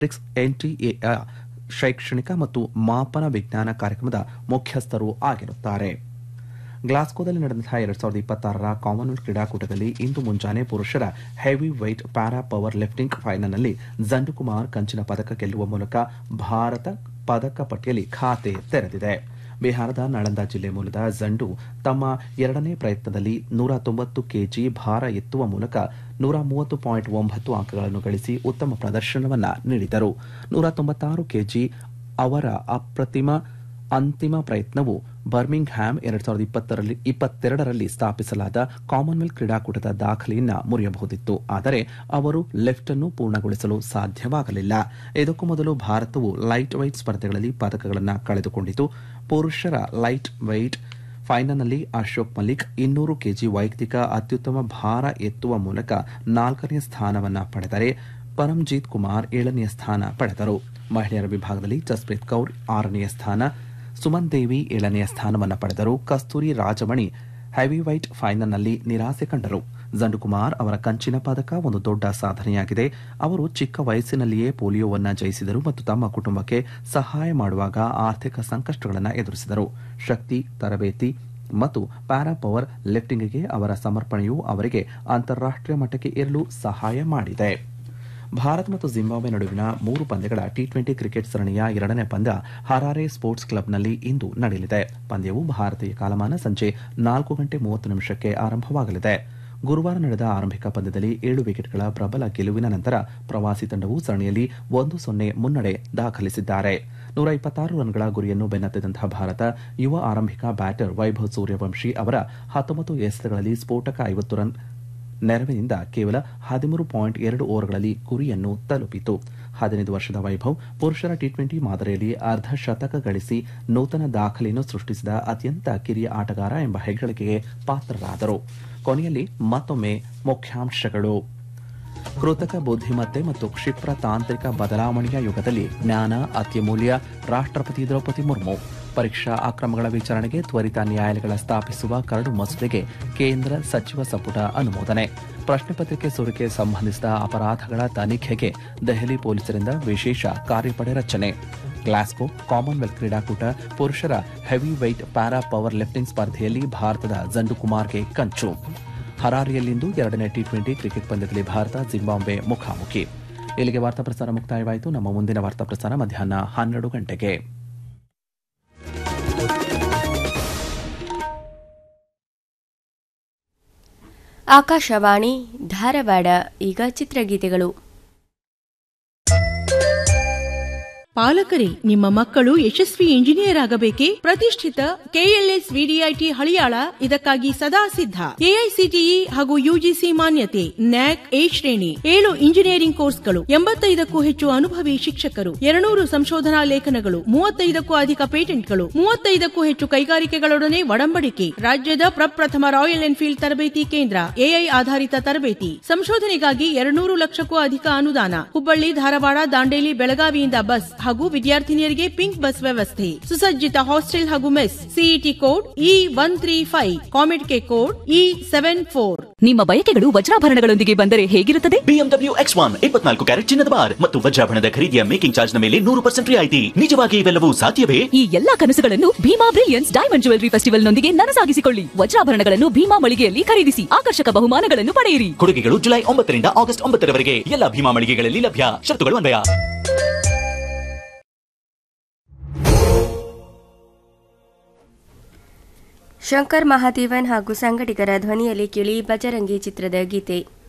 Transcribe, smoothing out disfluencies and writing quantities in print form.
NTA ಶೈಕ್ಷಣಿಕ ಮತ್ತು ಮಾಪನ ವಿಜ್ಞಾನ ಕಾರ್ಯಕ್ರಮದ ಮುಖ್ಯಸ್ಥರು ಆಗಿರುತ್ತಾರೆ. ಗ್ಲಾಸ್ಗೋದಲ್ಲಿ ನಡೆದಂತಹ 2026ರ ಕಾಮನ್ವೆಲ್ತ್ ಕ್ರೀಡಾಕೂಟದಲ್ಲಿ ಇಂದು ಮುಂಜಾನೆ ಪುರುಷರ heavy white para power lifting ಫೈನಲ್ನಲ್ಲಿ ಜಂಡು ಕುಮಾರ್ ಕಂಚಿನ ಪದಕ ಗೆಲ್ಲುವ ಮೂಲಕ ಭಾರತ ಪದಕ ಪಟ್ಟಿಯಲ್ಲಿ ಖಾತೆ ತೆರೆದಿದೆ. ಬಿಹಾರದ ನಳಂದ ಜಿಲ್ಲೆ ಮೂಲದ ಜಂಡು ತಮ್ಮ ಎರಡನೇ ಪ್ರಯತ್ನದಲ್ಲಿ 190 ಕೆಜಿ ಭಾರ ಎತ್ತುವ ಮೂಲಕ 130.9 ಅಂಕಗಳನ್ನು ಗಳಿಸಿ ಉತ್ತಮ ಪ್ರದರ್ಶನವನ್ನು ನೀಡಿದರು. 196 ಕೆಜಿ ಅವರ ಅಪ್ರತಿಮ ಅಂತಿಮ ಪ್ರಯತ್ನವು ಬರ್ಮಿಂಗ್ಹ್ಯಾಮ್ 2022ರಲ್ಲಿ ಸ್ಥಾಪಿಸಲಾದ ಕಾಮನ್ವೆಲ್ತ್ ಕ್ರೀಡಾಕೂಟದ ದಾಖಲೆಯನ್ನು ಮುರಿಯಬಹುದಿತ್ತು. ಆದರೆ ಅವರು ಲಿಫ್ಟ್ ಅನ್ನು ಪೂರ್ಣಗೊಳಿಸಲು ಸಾಧ್ಯವಾಗಲಿಲ್ಲ. ಇದಕ್ಕೂ ಮೊದಲು ಭಾರತವು ಲೈಟ್ ವೈಟ್ ಸ್ಪರ್ಧೆಗಳಲ್ಲಿ ಪದಕಗಳನ್ನು ಕಳೆದುಕೊಂಡಿತು. ಪುರುಷರ ಲೈಟ್ ವೈಟ್ ಫೈನಲ್ನಲ್ಲಿ ಅಶೋಕ್ ಮಲಿಕ್ 200 ಕೆಜಿ ವೈಯಕ್ತಿಕ ಅತ್ಯುತ್ತಮ ಭಾರ ಎತ್ತುವ ಮೂಲಕ 4ನೇ ಸ್ಥಾನವನ್ನು ಪಡೆದರೆ ಪರಮ್ಜೀತ್ ಕುಮಾರ್ 7ನೇ ಸ್ಥಾನ ಪಡೆದರು. ಮಹಿಳೆಯರ ವಿಭಾಗದಲ್ಲಿ ಜಸ್ಪ್ರೀತ್ ಕೌರ್ 6ನೇ ಸ್ಥಾನ, ಸುಮನ್ ದೇವಿ 7ನೇ ಸ್ಥಾನವನ್ನು ಪಡೆದರು. ಕಸ್ತೂರಿ ರಾಜಮಣಿ ಹೆವಿವೈಟ್ ಫೈನಲ್ನಲ್ಲಿ ನಿರಾಸೆ ಕಂಡರು. ಜಂಡು ಕುಮಾರ್ ಅವರ ಕಂಚಿನ ಪದಕ ಒಂದು ದೊಡ್ಡ ಸಾಧನೆಯಾಗಿದೆ. ಅವರು ಚಿಕ್ಕ ವಯಸ್ಸಿನಲ್ಲಿಯೇ ಪೋಲಿಯೋವನ್ನು ಜಯಿಸಿದರು ಮತ್ತು ತಮ್ಮ ಕುಟುಂಬಕ್ಕೆ ಸಹಾಯ ಮಾಡುವಾಗ ಆರ್ಥಿಕ ಸಂಕಷ್ಟಗಳನ್ನು ಎದುರಿಸಿದರು. ಶಕ್ತಿ, ತರಬೇತಿ ಮತ್ತು ಪ್ಯಾರಾ ಪವರ್ ಲಿಫ್ಟಿಂಗ್ಗೆ ಅವರ ಸಮರ್ಪಣೆಯು ಅವರಿಗೆ ಅಂತಾರಾಷ್ಟ್ರೀಯ ಮಟ್ಟಕ್ಕೆ ಏರಲು ಸಹಾಯ ಮಾಡಿದೆ. ಭಾರತ ಮತ್ತು ಜಿಂಬಾಬ್ವೆ ನಡುವಿನ 3 ಪಂದ್ಯಗಳ ಟಿ20 ಕ್ರಿಕೆಟ್ ಸರಣಿಯ 2ನೇ ಪಂದ್ಯ ಹರಾರೆ ಸ್ಪೋರ್ಟ್ಸ್ ಕ್ಲಬ್ನಲ್ಲಿ ಇಂದು ನಡೆಯಲಿದೆ. ಪಂದ್ಯವು ಭಾರತೀಯ ಕಾಲಮಾನ ಸಂಜೆ 4:30 ಆರಂಭವಾಗಲಿದೆ. ಗುರುವಾರ ನಡೆದ ಆರಂಭಿಕ ಪಂದ್ಯದಲ್ಲಿ 7 ವಿಕೆಟ್ಗಳ ಪ್ರಬಲ ಗೆಲುವಿನ ನಂತರ ಪ್ರವಾಸಿ ತಂಡವು ಸರಣಿಯಲ್ಲಿ 1-0 ಮುನ್ನಡೆ ದಾಖಲಿಸಿದ್ದಾರೆ. 126 ರನ್ಗಳ ಗುರಿಯನ್ನು ಬೆನ್ನತ್ತಿದಂತಹ ಭಾರತ ಯುವ ಆರಂಭಿಕ ಬ್ಯಾಟರ್ ವೈಭವ್ ಸೂರ್ಯವಂಶಿ ಅವರ 19 ಎಸೆತಗಳಲ್ಲಿ ಸ್ಫೋಟಕ 50 ರನ್ ನೆರವಿನಿಂದ ಕೇವಲ 13.2 ಓವರ್ಗಳಲ್ಲಿ ಗುರಿಯನ್ನು ತಲುಪಿತು. 15 ವರ್ಷದ ವೈಭವ್ ಪುರುಷರ ಟಿ20 ಮಾದರಿಯಲ್ಲಿ ಅರ್ಧ ಶತಕ ಗಳಿಸಿ ನೂತನ ದಾಖಲೆಯನ್ನು ಸೃಷ್ಟಿಸಿದ ಅತ್ಯಂತ ಕಿರಿಯ ಆಟಗಾರ ಎಂಬ ಹೆಗ್ಗಳಿಕೆಗೆ ಪಾತ್ರರಾದರು. ಕೊನೆಯಲ್ಲಿ ಮತ್ತೊಮ್ಮೆ ಮುಖ್ಯಾಂಶಗಳು. ಕೃತಕ ಬುದ್ಧಿಮತ್ತೆ ಮತ್ತು ಕ್ಷಿಪ್ರ ತಾಂತ್ರಿಕ ಬದಲಾವಣೆಯ ಯುಗದಲ್ಲಿ ಜ್ಞಾನ ಅತ್ಯಮೂಲ್ಯ. ರಾಷ್ಟ್ರಪತಿ ದ್ರೌಪದಿ ಮುರ್ಮು. ಪರೀಕ್ಷಾ ಅಕ್ರಮಗಳ ವಿಚಾರಣೆಗೆ ತ್ವರಿತ ನ್ಯಾಯಾಲಯಗಳ ಸ್ಥಾಪಿಸುವ ಕರಡು ಮಸೂದೆಗೆ ಕೇಂದ್ರ ಸಚಿವ ಸಂಪುಟ ಅನುಮೋದನೆ. ಪ್ರಶ್ನೆ ಪತ್ರಿಕೆ ಸೋರಿಕೆ ಸಂಬಂಧಿಸಿದ ಅಪರಾಧಗಳ ತನಿಖೆಗೆ ದೆಹಲಿ ಪೊಲೀಸರಿಂದ ವಿಶೇಷ ಕಾರ್ಯಪಡೆ ರಚನೆ. ಗ್ಲಾಸ್ಗೋ ಕಾಮನ್ವೆಲ್ತ್ ಕ್ರೀಡಾಕೂಟ ಪುರುಷರ heavy white para power lifting ಸ್ಪರ್ಧೆಯಲ್ಲಿ ಭಾರತದ ಜಂಡು ಕುಮಾರ್ಗೆ ಕಂಚು. ಹರಾರಿಯಲ್ಲಿಂದು 2ನೇ ಟಿ20 ಕ್ರಿಕೆಟ್ ಪಂದ್ಯದಲ್ಲಿ ಭಾರತ ಜಿಂಬಾಬ್ವೆ ಮುಖಾಮುಖಿ. ಇಲ್ಲಿಗೆ ವಾರ್ತಾ ಪ್ರಸಾರ ಮುಕ್ತಾಯವಾಯಿತು. ನಮ್ಮ ಮುಂದಿನ ವಾರ್ತಾ ಪ್ರಸಾರ ಮಧ್ಯಾಹ್ನ 12 ಗಂಟೆಗೆ. ಆಕಾಶವಾಣಿ ಧಾರವಾಡ. ಈಗ ಚಿತ್ರಗೀತೆಗಳು. ಪಾಲಕರೇ, ನಿಮ್ಮ ಮಕ್ಕಳು ಯಶಸ್ವಿ ಇಂಜಿನಿಯರ್ ಆಗಬೇಕೇ? ಪ್ರತಿಷ್ಠಿತ ಕೆಎಲ್ಎಸ್ ವಿಡಿಐಟಿ ಹಳಿಯಾಳ ಇದಕ್ಕಾಗಿ ಸದಾ ಸಿದ್ಧ. ಎಐಸಿಟಿಇ ಹಾಗೂ ಯುಜಿಸಿ ಮಾನ್ಯತೆ, ನ್ಯಾಕ್ ಎ ಶ್ರೇಣಿ, 7 ಇಂಜಿನಿಯರಿಂಗ್ ಕೋರ್ಸ್ಗಳು, 85ಕ್ಕೂ ಹೆಚ್ಚು ಅನುಭವಿ ಶಿಕ್ಷಕರು, 200 ಸಂಶೋಧನಾ ಲೇಖನಗಳು, 35ಕ್ಕೂ ಅಧಿಕ ಪೇಟೆಂಟ್ಗಳು, 35ಕ್ಕೂ ಹೆಚ್ಚು ಕೈಗಾರಿಕೆಗಳೊಡನೆ ಒಡಂಬಡಿಕೆ. ರಾಜ್ಯದ ಪ್ರಪ್ರಥಮ ರಾಯಲ್ ಎನ್ಫೀಲ್ಡ್ ತರಬೇತಿ ಕೇಂದ್ರ, ಎಐ ಆಧಾರಿತ ತರಬೇತಿ, ಸಂಶೋಧನೆಗಾಗಿ 200 ಲಕ್ಷಕ್ಕೂ ಅಧಿಕ ಅನುದಾನ. ಹುಬ್ಬಳ್ಳಿ, ಧಾರವಾಡ, ದಾಂಡೇಲಿ, ಬೆಳಗಾವಿಯಿಂದ ಬಸ್ ಹಾಗೂ ವಿದ್ಯಾರ್ಥಿನಿಯರಿಗೆ ಪಿಂಕ್ ಬಸ್ ವ್ಯವಸ್ಥೆ. ಸುಸಜ್ಜಿತ ಹಾಸ್ಟೆಲ್ ಹಾಗೂ mess. CET code E135, ಕಾಮೆಡ್ K code E74. ನಿಮ್ಮ ಬಯಕೆಗಳು ವಜ್ರಾಭರಣಗಳೊಂದಿಗೆ ಬಂದರೆ ಹೇಗಿರುತ್ತದೆ? BMW X1 24 ಕ್ಯಾರೆಟ್ ಚಿನ್ನದ ಬಾರ್ ಮತ್ತು ವಜ್ರಾಭರಣದ ಖರೀದಿಯ ಮೇಕಿಂಗ್ ಚಾರ್ಜ್ ನ ಮೇಲೆ 100% ರಿಯಾಯಿತಿ. ನಿಜವಾಗಿ ಇವೆಲ್ಲವೂ ಸಾಧ್ಯವೇ? ಈ ಎಲ್ಲಾ ಕನಸುಗಳನ್ನು Bima brilliance diamond jewellery festival ನೊಂದಿಗೆ ನನಸಾಗಿಸಿಕೊಳ್ಳಿ. ವಜ್ರಾಭರಣಗಳನ್ನು ಭೀಮಾ ಮಳಿಗೆಯಲ್ಲಿ ಖರೀದಿಸಿ ಆಕರ್ಷಕ ಬಹುಮಾನಗಳನ್ನು ಪಡೆಯಿರಿ. ಕೊಡುಗೆಗಳು ಜುಲೈ 9 ರಿಂದ ಆಗಸ್ಟ್ 9 ರವರೆಗೆ ಎಲ್ಲ ಭೀಮಾ ಮಳಿಗೆಗಳಲ್ಲಿ ಲಭ್ಯ. ಶರತ್ತುಗಳು ಅನ್ವಯ. ಶಂಕರ್ ಮಹಾದೇವನ್ ಹಾಗೂ ಸಂಗಡಿಗರ ಧ್ವನಿಯಲ್ಲಿ ಕೇಳಿ ಬಜರಂಗಿ ಚಿತ್ರದ ಗೀತೆ.